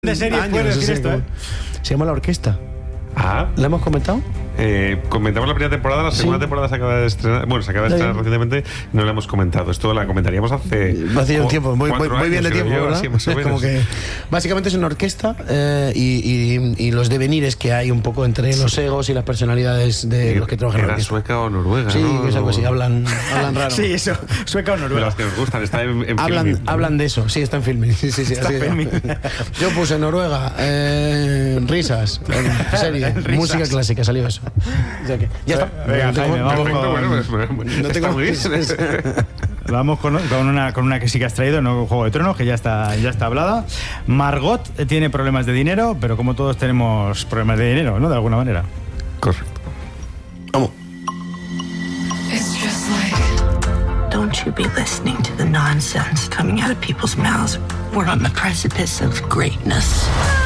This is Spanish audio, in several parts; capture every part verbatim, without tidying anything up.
de series puedes decir esto, ¿eh? Se llama La Orquesta. Ah. ¿La hemos comentado? Eh, comentamos la primera temporada, la segunda sí. temporada se acaba de estrenar. Bueno, se acaba de estrenar recientemente, no la hemos comentado. Esto la comentaríamos hace. Hace un tiempo, muy, muy, muy bien de tiempo, yo, ¿verdad? Así, como que básicamente es una orquesta eh, y, y, y los devenires que hay un poco entre los egos y las personalidades de los que trabajan en la orquesta. ¿Sueca o noruega? Sí, ¿no? que es algo así, hablan, hablan raro. Sí, eso, sueca o noruega. De las que nos gustan, está en, en hablan, filming, ¿no? hablan de eso, sí, está en filming. Sí, sí, sí, está en filming. Yo puse Noruega, eh, risas, en serie, risas. Música clásica, salió eso. O sea que, ya está. Venga, Jaime, vamos con... Bueno, pues, bueno, no tengo muy bien. Vamos con, con, una, con una que sí que has traído, no Juego de Tronos, que ya está, ya está hablada. Margot tiene problemas de dinero, pero como todos tenemos problemas de dinero, ¿no? De alguna manera. Correcto. Vamos. It's just like, don't you be listening to the nonsense coming out of people's mouths. We're on the precipice of greatness.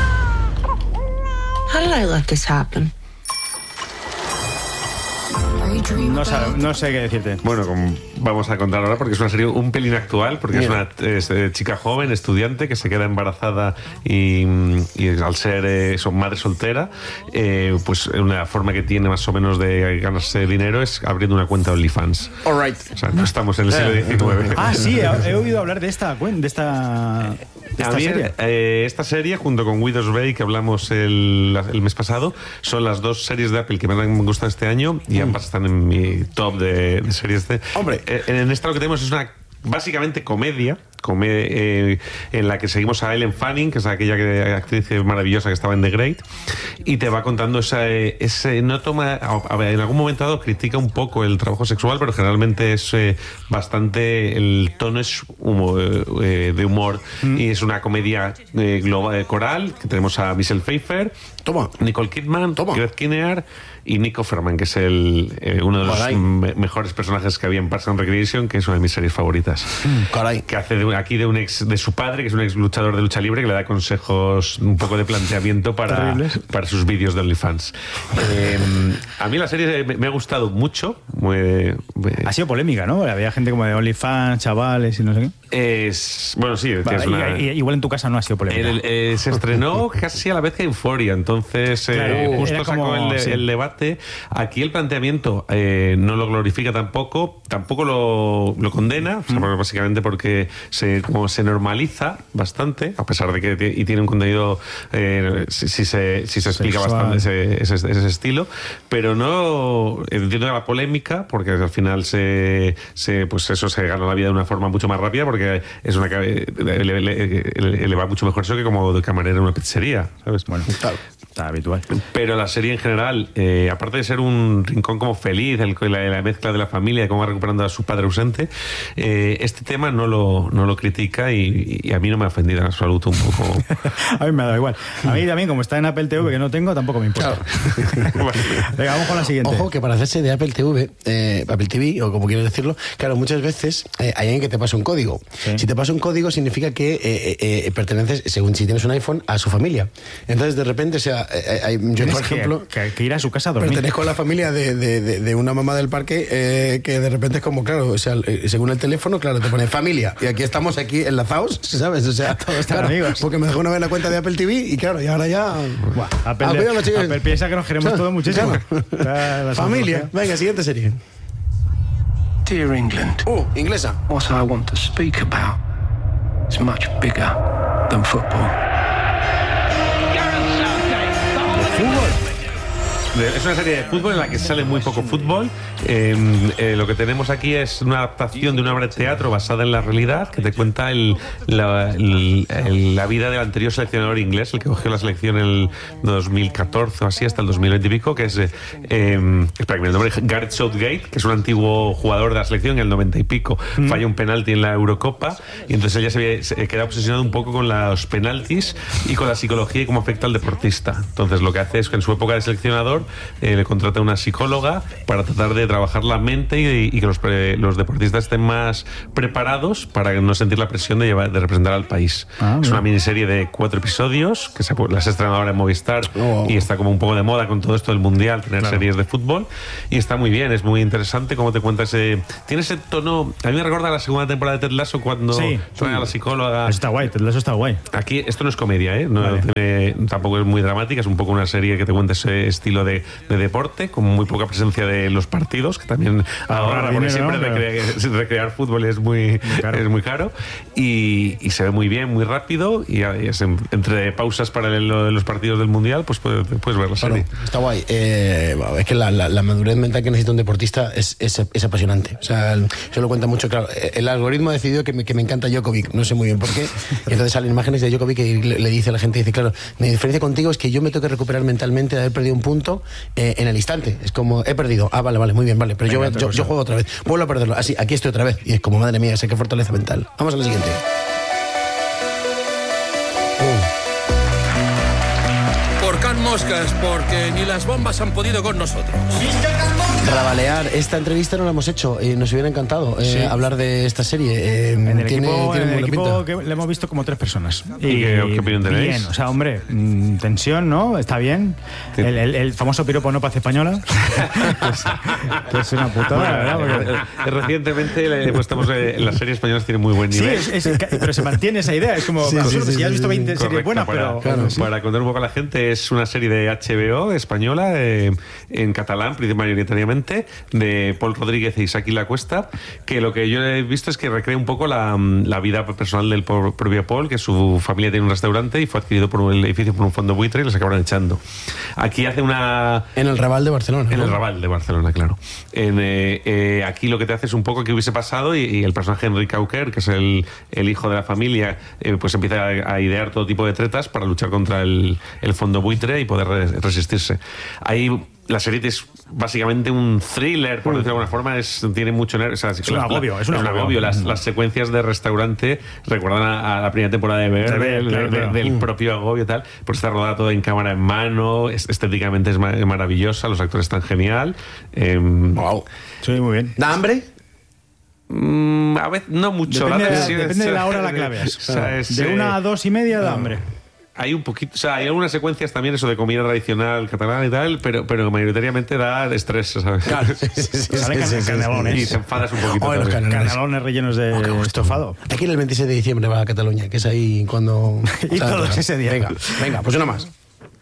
How did I let this happen? No, sabe, no sé qué decirte. Bueno, como vamos a contar ahora, porque es una serie un pelín actual, porque Mira. es una es, eh, chica joven, estudiante, que se queda embarazada y, y al ser eh, son madre soltera, eh, pues una forma que tiene más o menos de ganarse dinero es abriendo una cuenta de OnlyFans. All right. O sea, no estamos en el siglo diecinueve. Ah, sí, he, he oído hablar de esta de esta, de esta a mí, serie. Eh, esta serie, junto con Widow's Bay, que hablamos el, el mes pasado, son las dos series de Apple que me han gustado este año y ambas están en mi top de, de series de... Hombre, eh, en esta lo que tenemos es una básicamente comedia, come, eh, en la que seguimos a Ellen Fanning, que es aquella que, actriz maravillosa que estaba en The Great, y te va contando esa, ese no toma, a ver, en algún momento dado critica un poco el trabajo sexual, pero generalmente es eh, bastante, el tono es humor, eh, de humor mm. y es una comedia eh, global, coral, que tenemos a Michelle Pfeiffer, Toma. Nicole Kidman, Toma. Greg Kinnear y Nick Offerman, que es el, eh, uno de los me mejores personajes que había en Parks and Recreation, que es una de mis series favoritas. Mm, caray. Que hace de, aquí de un ex de su padre, que es un ex luchador de lucha libre, que le da consejos, un poco de planteamiento para, para sus vídeos de OnlyFans. Eh, a mí la serie me, me ha gustado mucho. Muy, muy, ha sido polémica, ¿no? Había gente como de OnlyFans, chavales y no sé qué. Es, bueno, sí. Vale, es una, y, y, igual en tu casa no ha sido polémica. El, eh, se estrenó casi a la vez que Euphoria, entonces eh, claro, justo como, sacó el, de, sí. el debate. Aquí el planteamiento eh, no lo glorifica tampoco, tampoco lo, lo condena, o sea, mm. básicamente porque se, como se normaliza bastante, a pesar de que y tiene un contenido, eh, si, si, se, si se explica Sexual. bastante ese, ese, ese estilo, pero no entiendo la polémica, porque al final se, se pues eso se gana la vida de una forma mucho más rápida, porque es una le, le, le, le va mucho mejor eso que como de camarera en una pizzería, ¿sabes? Bueno, claro, está habitual. Pero la serie en general, eh, aparte de ser un rincón como feliz, el, la, la mezcla de la familia, de cómo va recuperando a su padre ausente, eh, este tema no lo, no lo critica y, y a mí no me ha ofendido en absoluto un poco. A mí me ha dado igual. A mí también, como está en Apple T V, que no tengo, tampoco me importa. Claro. Venga, vamos con la siguiente. Ojo, que para hacerse de Apple T V, eh, Apple T V, o como quieras decirlo, claro, muchas veces eh, hay alguien que te pasa un código. Sí. Si te pasa un código, significa que eh, eh, perteneces, según si tienes un iPhone, a su familia. Entonces, de repente, o sea, eh, hay, yo, por ejemplo, que, que ir a su casa a dormir. Pertenezco a la familia de, de, de, de una mamá del parque eh, que de repente es como, claro, o sea, según el teléfono, claro, te pone familia. Y aquí estamos aquí enlazados, ¿sabes? O sea, todos están claro, amigos. Porque me dejó una vez la cuenta de Apple T V y claro, y ahora ya... Buah, Apple, Apple, de, Apple piensa que nos queremos todos muchísimo. Claro. Familia. Venga, siguiente serie. Dear England. Uh, inglesa. What I want to speak about is much bigger than football. Es una serie de fútbol en la que sale muy poco fútbol. Eh, eh, lo que tenemos aquí es una adaptación de una obra de teatro basada en la realidad que te cuenta el, la, el, el, la vida del anterior seleccionador inglés, el que cogió la selección en el dos mil catorce o así hasta el dos mil veinte y pico, que es eh, eh, espera que me el nombre, Gareth Southgate, que es un antiguo jugador de la selección. En el noventa y pico mm. falla un penalti en la Eurocopa y entonces él ya se, ve, se queda obsesionado un poco con los penaltis y con la psicología y cómo afecta al deportista. Entonces lo que hace es que en su época de seleccionador fútbol, eh, le contrata una psicóloga para tratar de trabajar la mente y, y que los, pre, los deportistas estén más preparados para no sentir la presión de, llevar, de representar al país. Ah, es una miniserie de cuatro episodios que se las estrenado ahora en Movistar oh. y está como un poco de moda con todo esto del mundial, tener claro. series de fútbol, y está muy bien, es muy interesante cómo te cuenta ese... Tiene ese tono... A mí me recuerda a la segunda temporada de Ted Lasso cuando sí, trae sí. a la psicóloga... Está guay, Ted Lasso está guay. Aquí esto no es comedia, ¿eh? No vale. tiene, tampoco es muy dramática, es un poco una serie que te cuenta ese estilo de, de deporte, con muy poca presencia de los partidos, que también ahora, porque siempre ¿no? recrear, recrear fútbol es muy, muy caro, es muy caro y, y se ve muy bien, muy rápido, y es en, entre pausas para el, los partidos del mundial, pues puedes, puedes ver la serie. Bueno, está guay. Eh, es que la, la, la madurez mental que necesita un deportista es, es, es apasionante. O sea, se lo cuenta mucho, claro. El algoritmo ha decidido que me, que me encanta Djokovic, no sé muy bien por qué. Y entonces salen imágenes de Djokovic y le, le dice a la gente, dice, claro, mi diferencia contigo es que yo me tengo que recuperar mentalmente de haber perdido un punto eh, en el instante. Es como, he perdido. Ah, vale, vale, muy bien, vale. Pero Venga, yo, yo, yo juego otra vez. Vuelvo a perderlo. Así, aquí estoy otra vez. Y es como, madre mía, sé qué fortaleza mental. Vamos a la siguiente. Por Can Moscas, porque ni las bombas han podido con nosotros. Rabalear, esta entrevista no la hemos hecho, eh, nos hubiera encantado eh, sí. hablar de esta serie. Eh, en el tiene, equipo, tiene en el equipo pinta. que le hemos visto como tres personas. ¿Y, ¿Y qué, qué opinión tenéis? Bien, o sea, hombre, mmm, tensión, ¿no? Está bien. Sí. El, el, el famoso piropo no paz española. pues, pues es una putada, bueno, ¿verdad? Porque... Recientemente, pues estamos, eh, las series españolas tienen muy buen nivel. Sí, es, es, pero se mantiene esa idea. Es como, sí, sí, sí, si ya has visto veinte sí, series buenas, para, pero... Claro, sí. Para contar un poco a la gente, es una serie de H B O española, eh, en catalán, mayoritariamente, de Pol Rodríguez e Isaki La Cuesta, que lo que yo he visto es que recrea un poco la, la vida personal del propio Pol, que su familia tiene un restaurante y fue adquirido por el edificio por un fondo buitre y les acabaron echando. Aquí hace una... En el Raval de Barcelona. En ¿no? el Raval de Barcelona, claro. En, eh, eh, aquí lo que te hace es un poco qué hubiese pasado y, y el personaje Enrique Auquer, que es el, el hijo de la familia, eh, pues empieza a, a idear todo tipo de tretas para luchar contra el, el fondo buitre y poder re- resistirse. Ahí la serie es básicamente un thriller, por decirlo de alguna forma, es, tiene mucho nervio. O sea, es un agobio. Es un agobio. agobio. Las, las secuencias de restaurante recuerdan a, a la primera temporada de Bear, de, claro, de, claro. De, del propio agobio y tal. Pues está rodada todo en cámara en mano, es, estéticamente es maravillosa, los actores están genial. Eh, wow. Sí, muy bien. ¿Da hambre? Mm, a veces no mucho. Depende, la, de, sí, depende de la hora a la que la veas. O sea, es, de una a dos y media da hambre. Hay un poquito, o sea, hay algunas secuencias también eso de comida tradicional catalana y tal, pero, pero mayoritariamente da estrés, ¿sabes? Claro, sí, sí, sí, sale sí, sí, canelones. Y te enfadas un poquito. Oh, los canelones. canelones rellenos de oh, estofado. Aquí el veintisiete de diciembre va a Cataluña, que es ahí cuando... y todos ese día. Venga, venga, pues una más.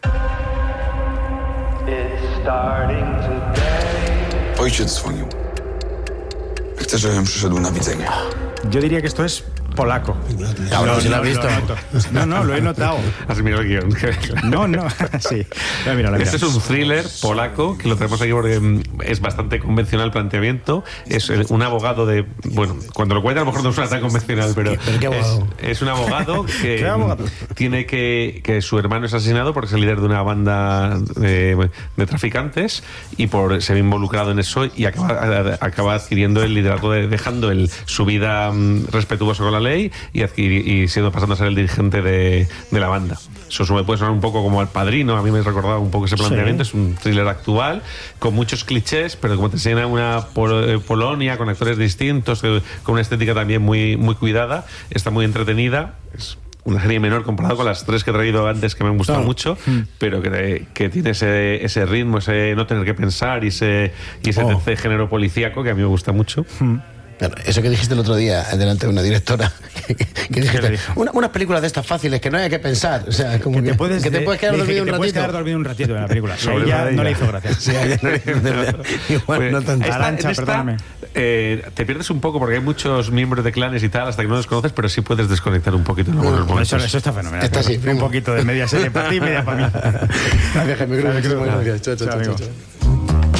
Ojciec dzwonił. Chcę, żebym przyszedł na widzenie. Yo diría que esto es polaco. Cabrón, si lo has visto. No, no, lo he notado. Has mirado el guión. No, no, sí. Mira, mira, mira. Este es un thriller polaco que lo tenemos aquí porque es bastante convencional el planteamiento. Es un abogado de... Bueno, cuando lo cuenta a lo mejor no suena tan convencional, pero, ¿Pero qué abogado? Es, es un abogado que ¿Qué abogado? tiene que... que su hermano es asesinado porque es el líder de una banda de, de traficantes y por se ve involucrado en eso y acaba, acaba adquiriendo el liderato, de, dejando el, su vida um, respetuosa con la ley y, adquirir, y siendo pasando a ser el dirigente de, de la banda. Eso me puede sonar un poco como El Padrino, a mí me ha recordado un poco ese planteamiento. Sí. Es un thriller actual con muchos clichés, pero como te enseña una Pol- Polonia con actores distintos, con una estética también muy, muy cuidada, está muy entretenida. Es una serie menor comparado con las tres que he traído antes que me han gustado oh. mucho, mm. pero que, que tiene ese, ese ritmo, ese no tener que pensar y ese, y ese oh. género policíaco que a mí me gusta mucho. Mm. Eso que dijiste el otro día delante de una directora, que, que dijiste, una, unas películas de estas fáciles que no hay que pensar, o sea, como que, que te puedes, que te puedes quedar dormido un ratito. Puedes quedar dormido un ratito en la película. Sí, ya no le hizo gracia. Sí, no le hizo gracia. Igual pues, no tanto. Arancha, esta, perdóname. Eh, te pierdes un poco porque hay muchos miembros de clanes y tal hasta que no los conoces, pero sí puedes desconectar un poquito en algunos momentos. Eso, eso está fenomenal. Está así, un poquito de media serie para ti y media para mí. Gracias, Jaime. Gracias. Chao, chao, chao.